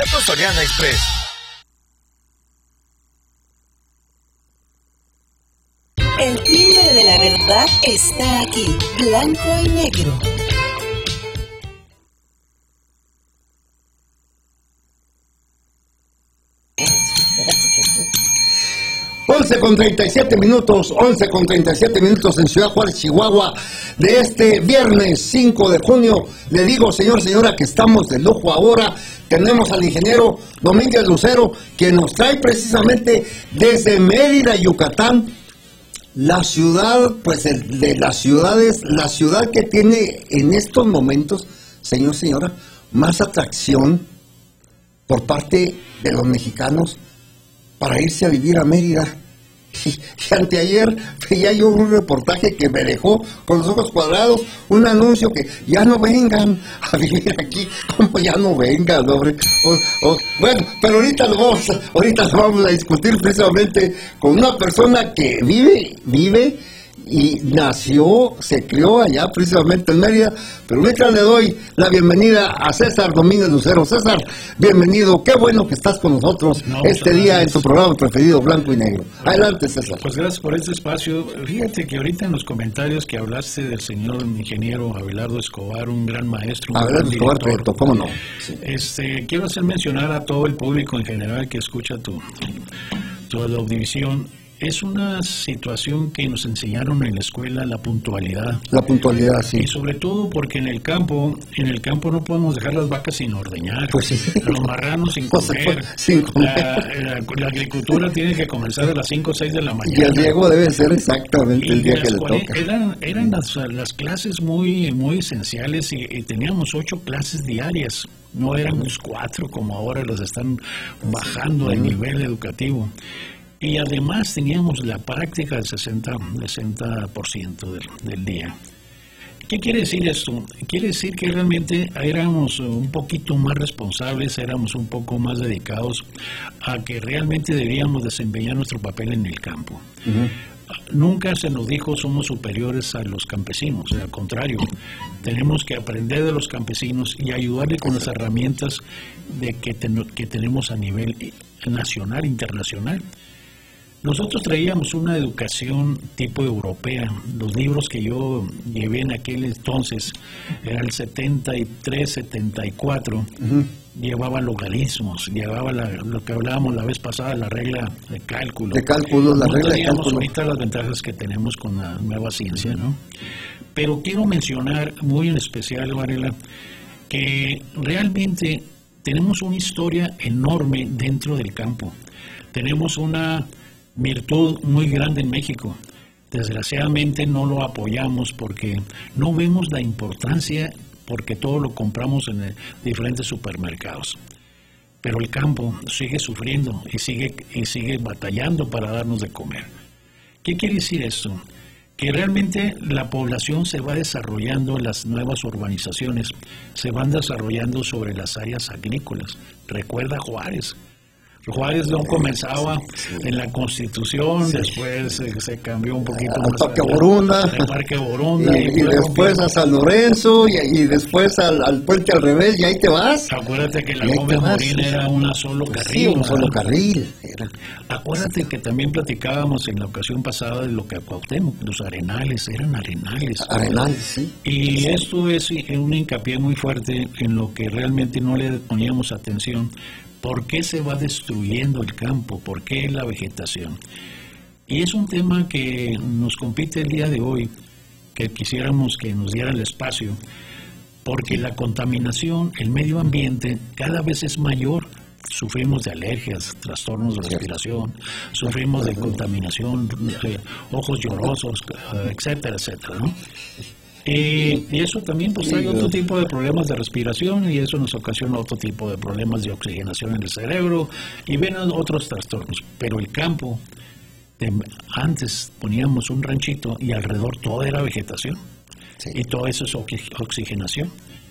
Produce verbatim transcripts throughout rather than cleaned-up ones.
Consejo Soriana Express. El timbre de la verdad está aquí, blanco y negro. once con treinta y siete minutos, once con treinta y siete minutos en Ciudad Juárez, Chihuahua, de este viernes cinco de junio. Le digo, señor, señora, que estamos de lujo ahora. Tenemos al ingeniero Domínguez Lucero, que nos trae precisamente desde Mérida, Yucatán, la ciudad, pues de, de las ciudades, la ciudad que tiene en estos momentos, señor, señora, más atracción por parte de los mexicanos para irse a vivir a Mérida. Y, y anteayer veía yo un reportaje que me dejó con los ojos cuadrados, un anuncio que ya no vengan a vivir aquí, como ya no vengan, hombre. O, o, bueno, pero ahorita lo vamos, ahorita lo vamos a discutir precisamente con una persona que vive, vive y nació, se crió allá precisamente en Mérida, pero ahorita le doy la bienvenida a César Domínguez Lucero. César, bienvenido, qué bueno que estás con nosotros no, este día gracias. En tu programa preferido, Blanco y Negro. Adelante, César. Pues gracias por este espacio. Fíjate que ahorita en los comentarios que hablaste del señor ingeniero Abelardo Escobar, un gran maestro, un Abelardo gran Escobar, director, ¿cómo no? Sí. Este, quiero hacer mencionar a todo el público en general que escucha tu, tu audiovisión. Es una situación que nos enseñaron en la escuela, la puntualidad. La puntualidad, sí. Y sobre todo porque en el campo, en el campo no podemos dejar las vacas sin ordeñar, pues sí. Los marranos sin comer. sin comer. La, la, la agricultura tiene que comenzar a las cinco o seis de la mañana. Y el riego debe ser exactamente y el día que le cual, toca. Eran, eran las, las clases muy, muy esenciales y, y teníamos ocho clases diarias. No éramos cuatro como ahora los están bajando el nivel educativo. Y además teníamos la práctica del sesenta por ciento del, del día. ¿Qué quiere decir esto? Quiere decir que realmente éramos un poquito más responsables, éramos un poco más dedicados a que realmente debíamos desempeñar nuestro papel en el campo. Uh-huh. Nunca se nos dijo somos superiores a los campesinos, al contrario, tenemos que aprender de los campesinos y ayudarles con las herramientas de que, ten, que tenemos a nivel nacional, internacional. Nosotros traíamos una educación tipo europea. Los libros que yo llevé en aquel entonces, era el setenta y tres, setenta y cuatro, uh-huh. Llevaban logaritmos, llevaba la, lo que hablábamos la vez pasada, la regla de cálculo. De cálculo, la no regla de cálculo. Ahorita las ventajas que tenemos con la nueva ciencia, ¿no? Pero quiero mencionar muy en especial, Varela, que realmente tenemos una historia enorme dentro del campo. Tenemos una virtud muy grande en México. Desgraciadamente no lo apoyamos porque no vemos la importancia, porque todo lo compramos en el, diferentes supermercados. Pero el campo sigue sufriendo y sigue, y sigue batallando para darnos de comer. ¿Qué quiere decir esto? Que realmente la población se va desarrollando, las nuevas urbanizaciones se van desarrollando sobre las áreas agrícolas. Recuerda Juárez. Juárez no comenzaba en la Constitución, sí. Después se, se cambió un poquito al más Parque Borunda, al Parque Borunda y, y, y después a San Lorenzo y, y después al, al puente al revés y ahí te vas. Acuérdate que la Gómez Morín era una solo carril. Sí, un solo carril. Era. Acuérdate que también platicábamos en la ocasión pasada de lo que Cuauhtémoc, los arenales, eran arenales. Arenales, sí. Y sí. Esto es un hincapié muy fuerte en lo que realmente no le poníamos atención. ¿Por qué se va destruyendo el campo? ¿Por qué la vegetación? Y es un tema que nos compete el día de hoy, que quisiéramos que nos diera el espacio, porque la contaminación, el medio ambiente, cada vez es mayor. Sufrimos de alergias, trastornos de respiración, sufrimos de contaminación, de ojos llorosos, etcétera, etcétera, ¿no? Eh, y eso también pues, trae otro tipo de problemas de respiración y eso nos ocasiona otro tipo de problemas de oxigenación en el cerebro y ven otros trastornos. Pero el campo, de, antes poníamos un ranchito y alrededor todo era vegetación, sí. Y todo eso es oxigenación.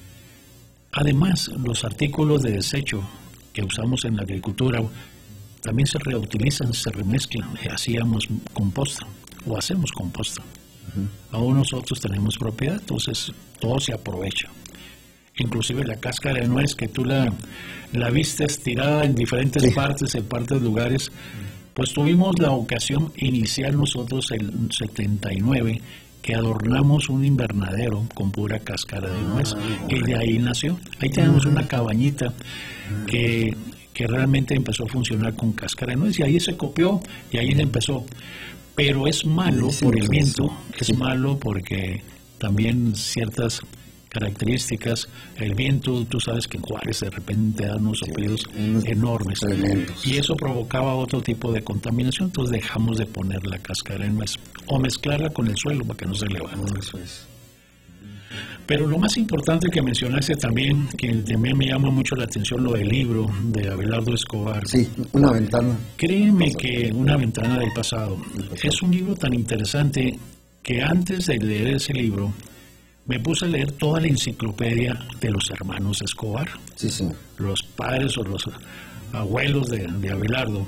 Además, los artículos de desecho que usamos en la agricultura también se reutilizan, se remezclan. Hacíamos composta o hacemos composta. Uh-huh. Aún nosotros tenemos propiedad, entonces todo se aprovecha. inclusive la cáscara de nuez, que tú la, la viste estirada en diferentes sí. partes, en partes lugares. Pues tuvimos la ocasión inicial nosotros el setenta y nueve, que adornamos un invernadero con pura cáscara de nuez, y de ahí nació. Ahí tenemos una cabañita que, que realmente empezó a funcionar con cáscara de nuez, y ahí se copió, y ahí empezó. Pero es malo por el viento, es malo porque también ciertas características, el viento, tú sabes que en Juárez de repente da unos soplidos sí, enormes, tremendos. Y eso provocaba otro tipo de contaminación, entonces dejamos de poner la cáscara en nuez o mezclarla con el suelo para que no se levante. Eso es. Pero lo más importante que mencionaste también, que también me llama mucho la atención, lo del libro de Abelardo Escobar. Sí, una ventana. Créeme que una ventana del pasado. Es un libro tan interesante que antes de leer ese libro me puse a leer toda la enciclopedia de los hermanos Escobar. Sí, sí. Los padres o los abuelos de, de Abelardo.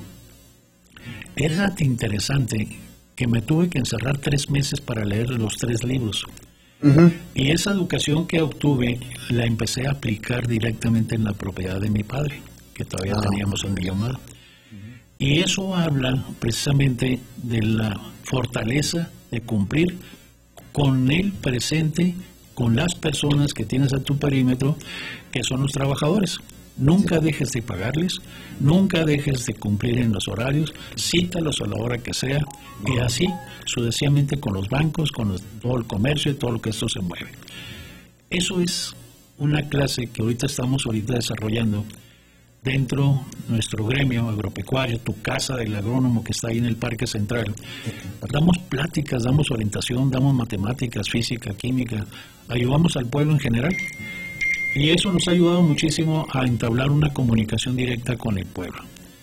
Era tan interesante que me tuve que encerrar tres meses para leer los tres libros. Uh-huh. Y esa educación que obtuve la empecé a aplicar directamente en la propiedad de mi padre, que todavía ah. teníamos en Guillomar. Uh-huh. Y eso habla precisamente de la fortaleza de cumplir con el presente, con las personas que tienes a tu perímetro, que son los trabajadores. Nunca dejes de pagarles, nunca dejes de cumplir en los horarios, cítalos a la hora que sea, y así sucesivamente con los bancos, con los, todo el comercio y todo lo que esto se mueve. Eso es una clase que ahorita estamos ahorita desarrollando dentro de nuestro gremio agropecuario, tu casa del agrónomo que está ahí en el Parque Central. Damos pláticas, damos orientación, damos matemáticas, física, química, ayudamos al pueblo en general. Y eso nos ha ayudado muchísimo a entablar una comunicación directa con el pueblo.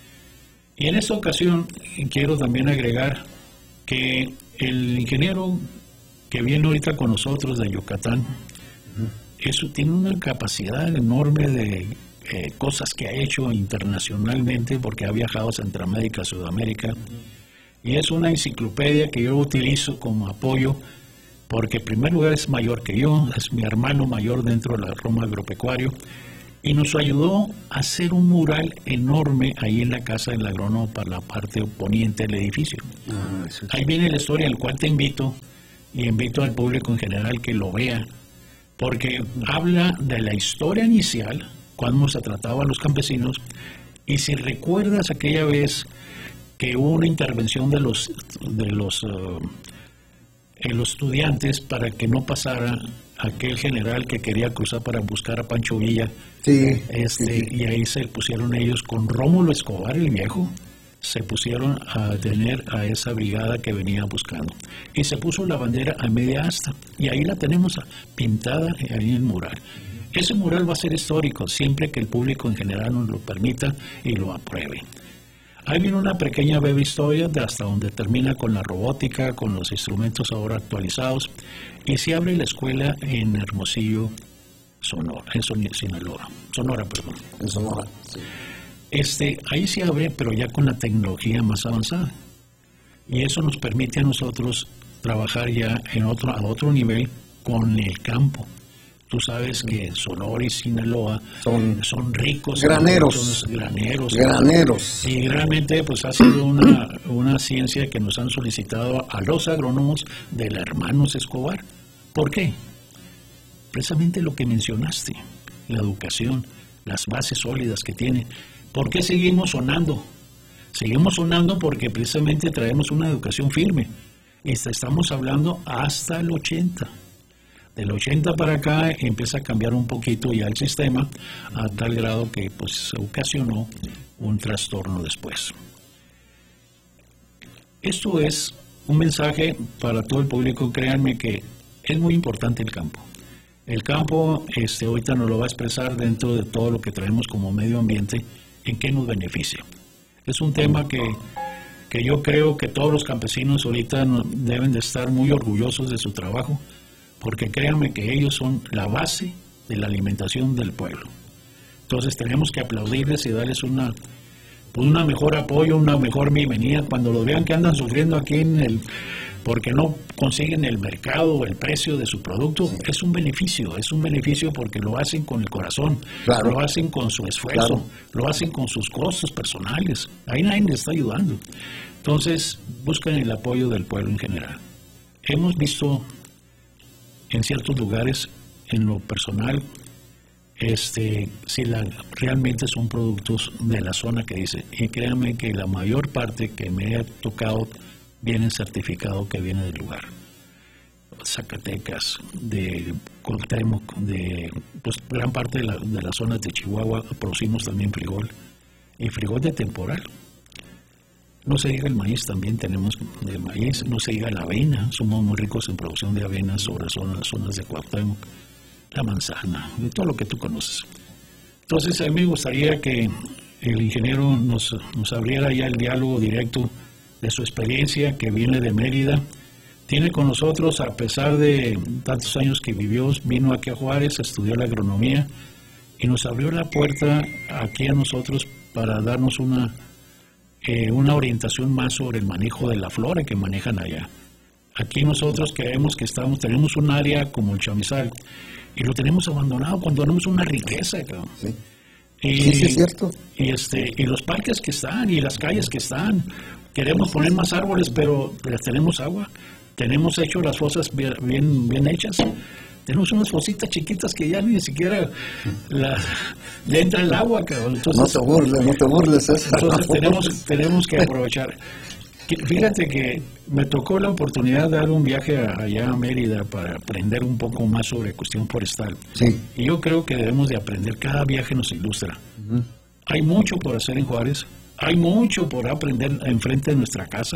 Y en esta ocasión quiero también agregar que el ingeniero que viene ahorita con nosotros de Yucatán, eso tiene una capacidad enorme de eh, cosas que ha hecho internacionalmente, porque ha viajado a Centroamérica, Sudamérica, y es una enciclopedia que yo utilizo como apoyo, porque en primer lugar es mayor que yo, es mi hermano mayor dentro de la Roma Agropecuario, y nos ayudó a hacer un mural enorme ahí en la casa del agrónomo para la parte poniente del edificio. Ah, eso es... Ahí viene la historia, al cual te invito, y invito al público en general que lo vea, porque habla de la historia inicial, cuando se trataba a los campesinos, y si recuerdas aquella vez que hubo una intervención de los... de los uh, los estudiantes para que no pasara aquel general que quería cruzar para buscar a Pancho Villa, sí, este, sí, sí. Y ahí se pusieron ellos con Rómulo Escobar, el viejo, se pusieron a tener a esa brigada que venía buscando, y se puso la bandera a media asta, y ahí la tenemos pintada ahí en el mural. Ese mural va a ser histórico siempre que el público en general nos lo permita y lo apruebe. Ahí viene una pequeña breve historia de hasta donde termina con la robótica, con los instrumentos ahora actualizados, y se abre la escuela en Hermosillo, Sonora, en Son Sinaloa, Sonora, perdón. En Sonora, sí. Este, ahí se abre, pero ya con la tecnología más avanzada, y eso nos permite a nosotros trabajar ya en otro, a otro nivel con el campo. Tú sabes que Sonora y Sinaloa son, son ricos. Graneros. Graneros. Graneros. Y realmente pues ha sido una, una ciencia que nos han solicitado a los agrónomos del hermanos Escobar. ¿Por qué? Precisamente lo que mencionaste, la educación, las bases sólidas que tiene. ¿Por qué seguimos sonando? Seguimos sonando porque precisamente traemos una educación firme. Y estamos hablando hasta el ochenta. Del ochenta para acá empieza a cambiar un poquito ya el sistema, a tal grado que pues ocasionó un trastorno después. Esto es un mensaje para todo el público. Créanme que es muy importante el campo. El campo este, ahorita nos lo va a expresar dentro de todo lo que traemos como medio ambiente, en qué nos beneficia. Es un tema que, que yo creo que todos los campesinos ahorita deben de estar muy orgullosos de su trabajo, porque créanme que ellos son la base de la alimentación del pueblo. Entonces tenemos que aplaudirles y darles una, pues una mejor apoyo, una mejor bienvenida. Cuando los vean que andan sufriendo aquí en el, porque no consiguen el mercado, el precio de su producto, sí. es un beneficio, es un beneficio porque lo hacen con el corazón, claro. lo hacen con su esfuerzo, claro. lo hacen con sus costos personales, ahí nadie les está ayudando. Entonces, buscan el apoyo del pueblo en general. Hemos visto en ciertos lugares, en lo personal, este, si la, realmente son productos de la zona que dice, y créanme que la mayor parte que me ha tocado viene certificado que viene del lugar. Zacatecas, de Cuauhtémoc, de pues, gran parte de la, de las zonas de Chihuahua producimos también frijol, y frijol de temporal. No se diga el maíz, también tenemos de maíz, no se diga la avena, somos muy ricos en producción de avena sobre zonas, zonas de Cuauhtémoc, la manzana, de todo lo que tú conoces. Entonces a mí me gustaría que el ingeniero nos, nos abriera ya el diálogo directo de su experiencia, que viene de Mérida. Tiene con nosotros, a pesar de tantos años que vivió, vino aquí a Juárez, estudió la agronomía y nos abrió la puerta aquí a nosotros para darnos una Eh, una orientación más sobre el manejo de la flora que manejan allá. Aquí nosotros creemos que estamos, tenemos un área como el Chamizal y lo tenemos abandonado cuando tenemos una riqueza, cabrón. Sí. Y, sí, sí, es cierto. Y, este, y los parques que están y las calles que están, queremos poner más árboles, pero les tenemos agua, tenemos hecho las fosas bien, bien, bien hechas. Tenemos unas fositas chiquitas que ya ni siquiera la, le entra el agua, cabrón. Entonces, no te burles, no te burles. Eso. Entonces tenemos, tenemos que aprovechar. Fíjate que me tocó la oportunidad de dar un viaje allá a Mérida para aprender un poco más sobre cuestión forestal. Sí. Y yo creo que debemos de aprender, cada viaje nos ilustra. Uh-huh. Hay mucho por hacer en Juárez, hay mucho por aprender enfrente de nuestra casa.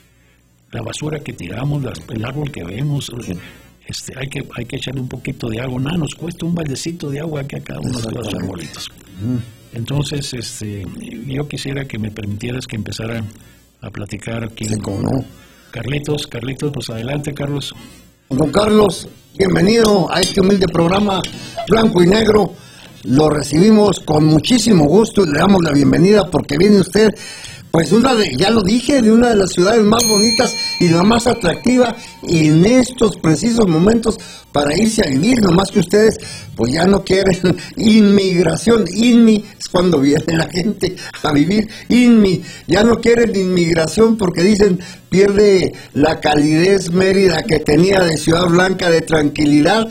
La basura que tiramos, la, el árbol que vemos... Sí. Este, hay que hay que echarle un poquito de agua, nada, nos cuesta un baldecito de agua aquí a cada uno de los arbolitos. Entonces, este, yo quisiera que me permitieras que empezara a platicar aquí. Sí, ¿cómo no? Carlitos, Carlitos, pues adelante, Carlos. Don Carlos, bienvenido a este humilde programa Blanco y Negro. Lo recibimos con muchísimo gusto y le damos la bienvenida porque viene usted, pues una de, ya lo dije, de una de las ciudades más bonitas y la más atractiva, y en estos precisos momentos para irse a vivir, nomás que ustedes pues ya no quieren inmigración. Inmi es cuando viene la gente a vivir, inmi, ya no quieren inmigración porque dicen pierde la calidez Mérida que tenía de Ciudad Blanca, de tranquilidad.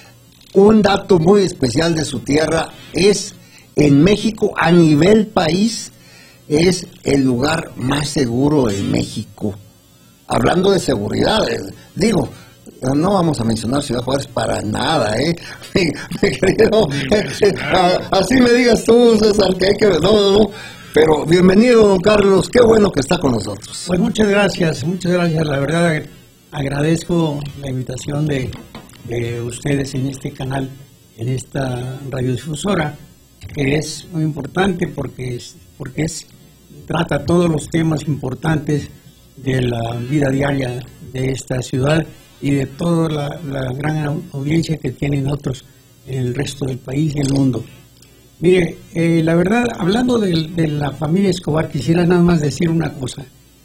Un dato muy especial de su tierra es, en México a nivel país, es el lugar más seguro de México. Hablando de seguridad, eh, digo, no vamos a mencionar Ciudad Juárez para nada, ¿eh? Mi, mi querido, eh, eh, a, así me digas tú, César, que hay que... No, no, no. Pero bienvenido, don Carlos, qué bueno que está con nosotros. Pues muchas gracias, muchas gracias. La verdad, agradezco la invitación de, de ustedes en este canal, en esta radiodifusora, que es muy importante porque es, porque es trata todos los temas importantes de la vida diaria de esta ciudad y de toda la, la gran audiencia que tienen otros en el resto del país y el mundo. Mire, eh, la verdad, hablando de, de la familia Escobar, quisiera nada más decir una cosa.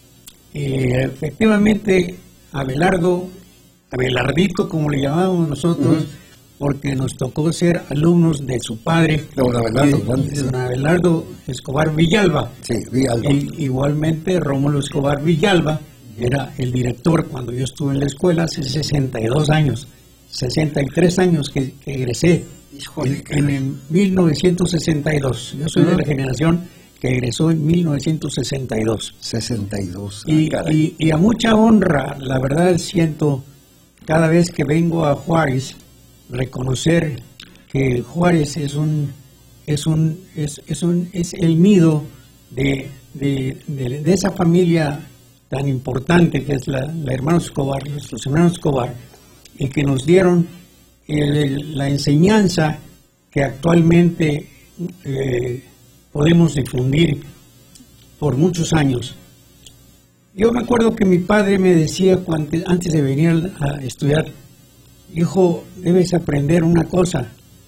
Eh, efectivamente, Abelardo, Abelardito, como le llamamos nosotros, uh-huh. porque nos tocó ser alumnos de su padre, don Abelardo, eh, de don Abelardo Escobar Villalba. Sí, Villalba. Y, igualmente, Rómulo Escobar Villalba era el director cuando yo estuve en la escuela hace sesenta y dos años, sesenta y tres años que, que egresé. Híjole, en, en mil novecientos sesenta y dos. Yo soy uh-huh. de la generación que egresó en mil novecientos sesenta y dos. sesenta y dos. Y, y, y a mucha honra, la verdad siento, cada vez que vengo a Juárez, reconocer que Juárez es un es un es, es un es el nido de, de, de, de esa familia tan importante que es la, la hermanos Escobar, nuestros hermanos Escobar, y que nos dieron el, la enseñanza que actualmente eh, podemos difundir por muchos años. Yo me acuerdo que mi padre me decía cuando, antes de venir a estudiar, hijo, debes aprender una cosa,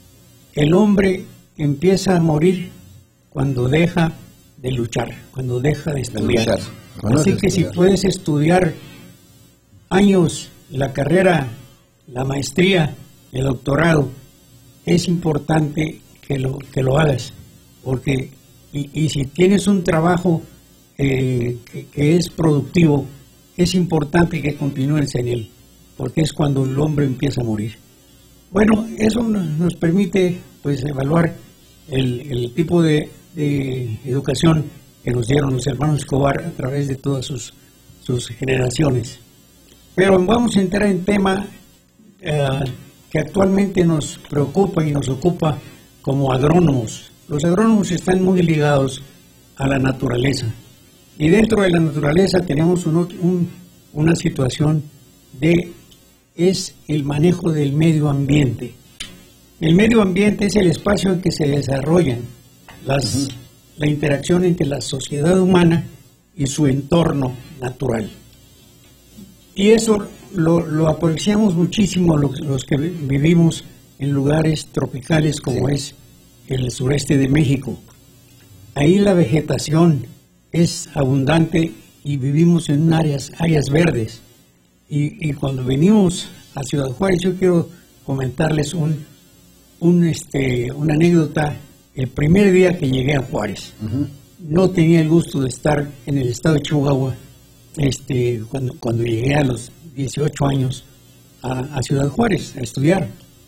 el hombre empieza a morir cuando deja de luchar, cuando deja de estudiar. De Así que si puedes estudiar años la carrera, la maestría, el doctorado, es importante que lo, que lo hagas, porque y, y si tienes un trabajo eh, que, que es productivo, es importante que continúes en él, porque es cuando el hombre empieza a morir. Bueno, eso nos permite pues evaluar el, el tipo de, de educación que nos dieron los hermanos Escobar a través de todas sus, sus generaciones. Pero vamos a entrar en tema eh, que actualmente nos preocupa y nos ocupa como agrónomos. Los agrónomos están muy ligados a la naturaleza. Y dentro de la naturaleza tenemos un, un, una situación de, es el manejo del medio ambiente. El medio ambiente es el espacio en que se desarrollan las, uh-huh. la interacción entre la sociedad humana y su entorno natural. Y eso lo, lo apreciamos muchísimo los, los que vivimos en lugares tropicales como sí. es el sureste de México. Ahí la vegetación es abundante y vivimos en áreas, áreas verdes. Y, y cuando venimos a Ciudad Juárez, yo quiero comentarles un, un, este, una anécdota. El primer día que llegué a Juárez, uh-huh. no tenía el gusto de estar en el estado de Chihuahua. Este, cuando, cuando llegué a los dieciocho años a, a Ciudad Juárez a estudiar,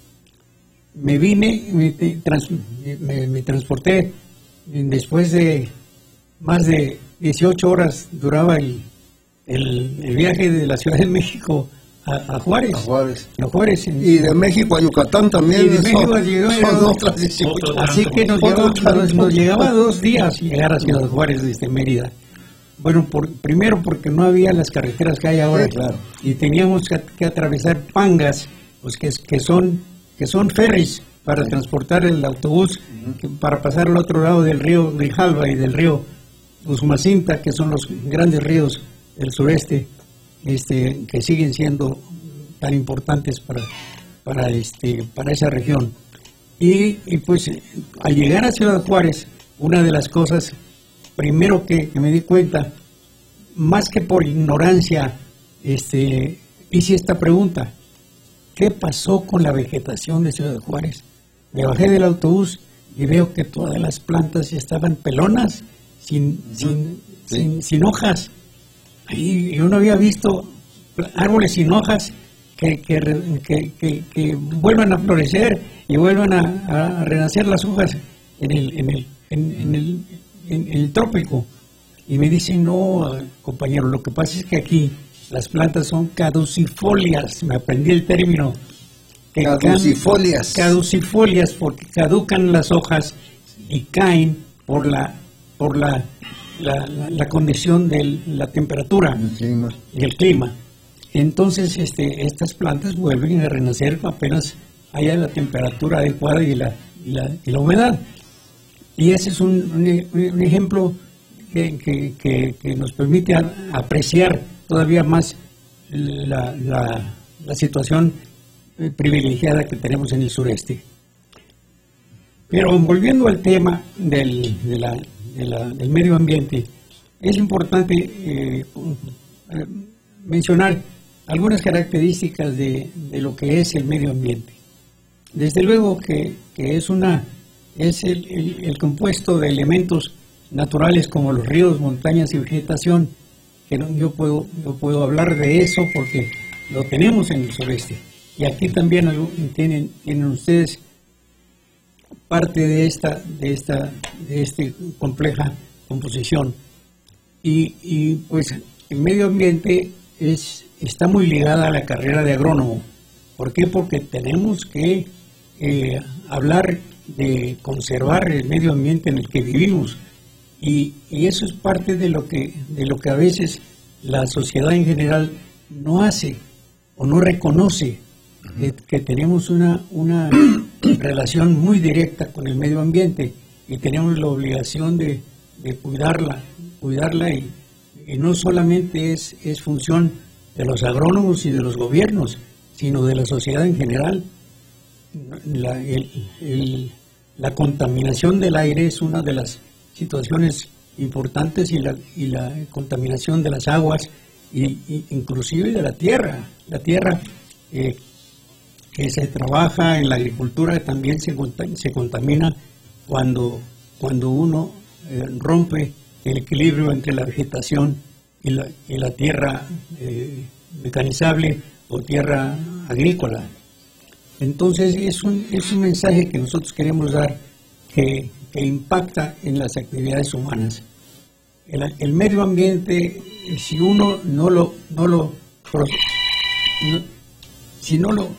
me vine, me, trans, me, me transporté, después de más de dieciocho horas duraba el, el, el viaje de la Ciudad de México a, a Juárez. A Juárez. A Juárez. Y de México a Yucatán también. Y de México a Yucatán. Son otras dieciocho. Así que nos llevaba, nos, nos llevaba dos días llegar a Ciudad Juárez desde Mérida. Bueno, por, primero porque no había las carreteras que hay ahora, sí, claro. Y teníamos que, que atravesar pangas, pues que, que son que son ferries para sí. transportar el autobús, uh-huh. que, para pasar al otro lado del río Grijalva y del río Usumacinta, que son los grandes ríos del sureste, este, que siguen siendo tan importantes para para este para esa región. Y, y pues al llegar a Ciudad Juárez, una de las cosas primero que, que me di cuenta, más que por ignorancia, este, hice esta pregunta: ¿qué pasó con la vegetación de Ciudad Juárez? Me bajé del autobús y veo que todas las plantas ya estaban pelonas, sin, sin, sí. sin, sin hojas. Y yo no había visto árboles sin hojas que, que, que, que, que vuelvan a florecer y vuelvan a, a renacer las hojas en el, en el, en, en el En, en el trópico. Y me dicen: no, compañero, lo que pasa es que aquí las plantas son caducifolias. Me aprendí el término. Que caducifolias. Can, caducifolias porque caducan las hojas y caen por la por la la, la, la condición de la temperatura el clima. y el clima. Entonces este, estas plantas vuelven a renacer apenas haya la temperatura adecuada y la, y la, y la humedad. Y ese es un, un, un ejemplo que, que, que, que nos permite a, apreciar todavía más la, la, la situación privilegiada que tenemos en el sureste. Pero volviendo al tema del, de la, de la, del medio ambiente, es importante eh, mencionar algunas características de, de lo que es el medio ambiente. Desde luego que, que es una es el, el, el compuesto de elementos naturales como los ríos, montañas y vegetación, que no, yo puedo yo puedo hablar de eso porque lo tenemos en el sureste. Y aquí también tienen, tienen ustedes parte de esta de esta de este compleja composición. Y, y pues el medio ambiente es está muy ligada a la carrera de agrónomo. ¿Por qué? Porque tenemos que eh, hablar de conservar el medio ambiente en el que vivimos, y, y eso es parte de lo que de lo que a veces la sociedad en general no hace o no reconoce, que, que tenemos una una relación muy directa con el medio ambiente y tenemos la obligación de, de cuidarla cuidarla y, y no solamente es, es función de los agrónomos y de los gobiernos, sino de la sociedad en general. La, el, el, la contaminación del aire es una de las situaciones importantes, y la, y la contaminación de las aguas y, y inclusive de la tierra. La tierra eh, que se trabaja en la agricultura también se, se contamina cuando, cuando uno eh, rompe el equilibrio entre la vegetación y la, y la tierra eh, mecanizable o tierra agrícola. Entonces es un, es un mensaje que nosotros queremos dar que, que impacta en las actividades humanas. El, el medio ambiente, si uno no lo, no lo, no, si no lo,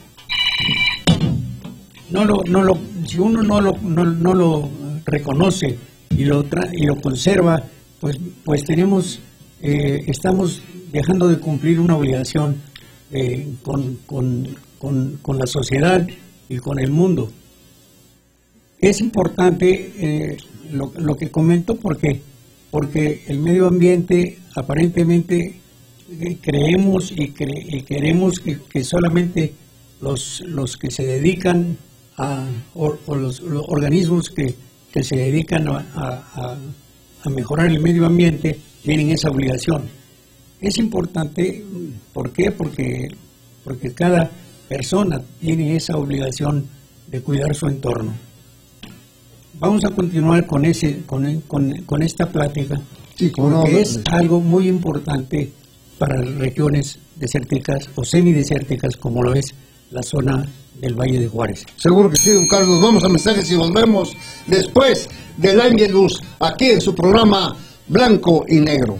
no lo, no lo, si uno no lo, no, no lo reconoce y lo tra y lo conserva, pues, pues tenemos, eh, estamos dejando de cumplir una obligación eh, con, con, con, con la sociedad y con el mundo. Es importante eh, lo, lo que comento porque porque el medio ambiente aparentemente eh, creemos y, cre y queremos que, que solamente los, los que se dedican a, o, o los, los organismos que, que se dedican a, a, a mejorar el medio ambiente tienen esa obligación. Es importante, ¿por qué? Porque, porque cada persona tiene esa obligación de cuidar su entorno. Vamos a continuar con ese, con, con, con esta plática, sí, porque no, es no. algo muy importante para regiones desérticas o semidesérticas como lo es la zona del Valle de Juárez. Seguro que sí, don Carlos. Vamos a mensajes y volvemos después del Ángelus aquí en su programa Blanco y Negro.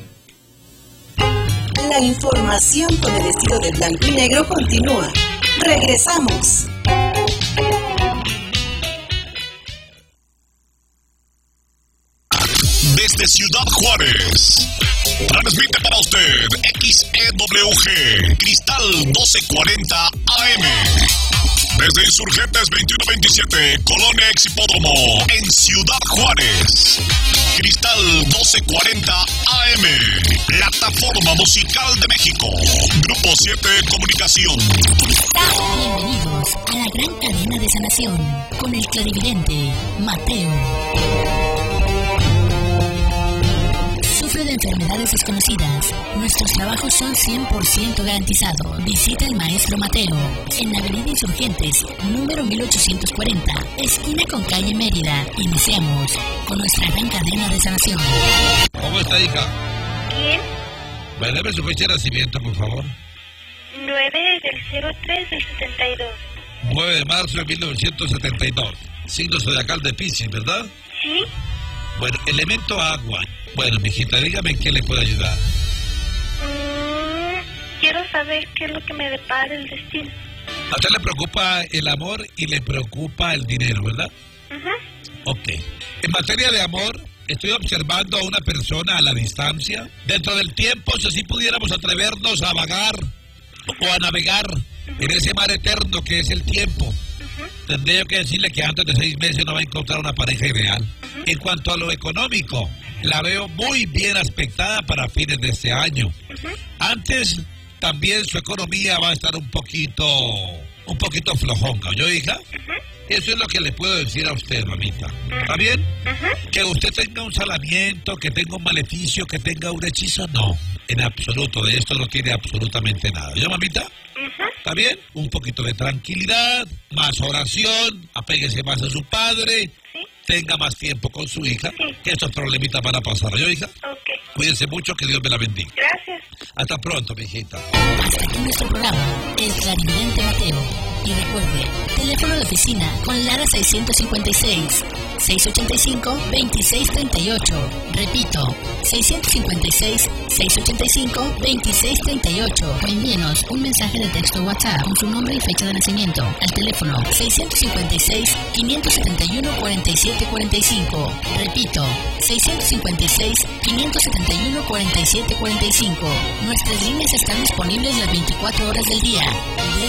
La información con el estilo de Blanco y Negro continúa. Regresamos. Desde Ciudad Juárez, transmite para usted X E W G, Cristal doce cuarenta A M. Desde Insurgentes veintiuno veintisiete, Colonia Exhipódromo, en Ciudad Juárez. Cristal doce cuarenta A M, Plataforma Musical de México. Grupo siete Comunicación. Bienvenidos a la gran cadena de sanación con el clarividente Mateo. De enfermedades desconocidas. Nuestros trabajos son cien por ciento garantizados. Visita el maestro Mateo en la avenida Insurgentes, número mil ochocientos cuarenta, esquina con calle Mérida. Iniciamos con nuestra gran cadena de sanación. ¿Cómo está, hija? Bien. ¿Me debe su fecha de nacimiento, por favor? nueve del cero tres del setenta y dos. nueve de marzo de mil novecientos setenta y dos. Signo zodiacal de Piscis, ¿verdad? Sí. Bueno, elemento agua. Bueno, mijita, dígame en qué le puedo ayudar. Mm, quiero saber qué es lo que me depara el destino. A usted le preocupa el amor y le preocupa el dinero, ¿verdad? Uh-huh. Ok. En materia de amor, estoy observando a una persona a la distancia. Dentro del tiempo, si así pudiéramos atrevernos a vagar o a navegar uh-huh. en ese mar eterno que es el tiempo. Uh-huh. Tendría que decirle que antes de seis meses no va a encontrar una pareja ideal. Uh-huh. En cuanto a lo económico, la veo muy bien aspectada para fines de este año. Uh-huh. Antes, también su economía va a estar un poquito, un poquito flojonga, ¿oyó, hija? Uh-huh. Eso es lo que le puedo decir a usted, mamita. ¿Está bien? Uh-huh. Que usted tenga un salamiento, que tenga un maleficio, que tenga un hechizo, no. En absoluto, de esto no tiene absolutamente nada. ¿Yo, mamita? Uh-huh. ¿Está bien? Un poquito de tranquilidad, más oración, apéguese más a su padre, ¿sí? Tenga más tiempo con su hija, sí. Que estos problemitas van a pasar. ¿Yo, hija? Ok. Cuídense mucho, que Dios me la bendiga. Gracias. Hasta pronto, mi hijita. Hasta aquí nuestro programa, El Clarividente Mateo. Y recuerde, teléfono de oficina con Lara seiscientos cincuenta y seis, seiscientos ochenta y cinco, veintiséis treinta y ocho. Repito, seiscientos cincuenta y seis, seiscientos ochenta y cinco, veintiséis treinta y ocho. O envíenos un mensaje de texto WhatsApp con su nombre y fecha de nacimiento al teléfono seiscientos cincuenta y seis, quinientos setenta y uno, cuarenta y siete cuarenta y cinco. Repito, seiscientos cincuenta y seis, quinientos setenta y uno, cuarenta y siete cuarenta y cinco. Nuestras líneas están disponibles las veinticuatro horas del día.